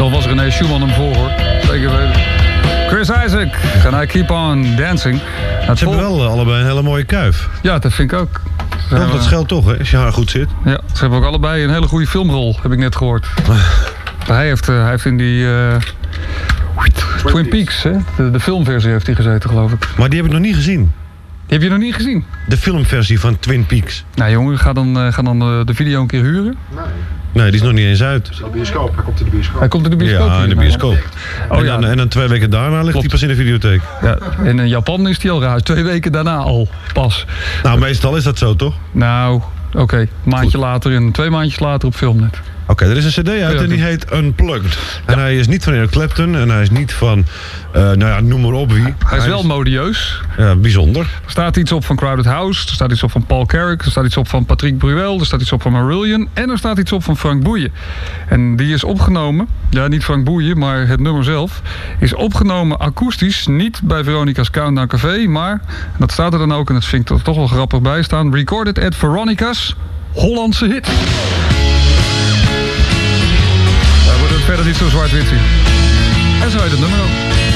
Dan was René Schumann hem voor, hoor. Zeker weten. Chris Isaak, Can I Keep On Dancing? Ze hebben wel allebei een hele mooie kuif. Ja, dat vind ik ook. Dat scheelt toch, hè, als je haar goed zit. Ja, ze hebben ook allebei een hele goede filmrol, heb ik net gehoord. Hij heeft in die Twin Peaks, hè? De filmversie heeft hij gezeten, geloof ik. Maar die heb ik nog niet gezien. Die heb je nog niet gezien? De filmversie van Twin Peaks. Nou jongen, ga dan de video een keer huren. Nee, die is nog niet eens uit. De bioscoop, hij komt in de bioscoop. Hij komt in de bioscoop. Ja, in de bioscoop. Oh, en dan 2 weken daarna ligt hij pas in de videotheek. Ja, in Japan is hij al raar. 2 weken daarna al pas. Nou, meestal is dat zo, toch? Nou, oké. Maandje later en 2 maandjes later op Filmnet. Oké, er is een cd uit en die heet Unplugged. En hij is niet van Eric Clapton en hij is niet van, noem maar op wie. Hij is wel modieus. Ja, bijzonder. Er staat iets op van Crowded House, er staat iets op van Paul Carrick, er staat iets op van Patrick Bruel, er staat iets op van Marillion en er staat iets op van Frank Boeien. En die is opgenomen, ja niet Frank Boeien, maar het nummer zelf, is opgenomen akoestisch, niet bij Veronica's Countdown Café, maar, en dat staat er dan ook en dat vind ik er toch wel grappig bij staan, recorded at Veronica's Hollandse hit. Daar wordt het verder niet zo zwart-wit zien. En zo heet het nummer ook.